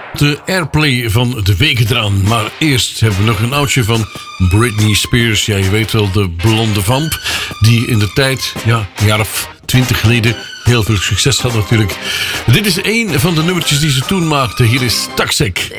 De airplay van de week eraan. Maar eerst hebben we nog een oudje van Britney Spears. Ja, je weet wel, de blonde vamp. Die in de tijd, ja, een jaar of 20 geleden heel veel succes had natuurlijk. Dit is een van de nummertjes die ze toen maakte. Hier is Toxic.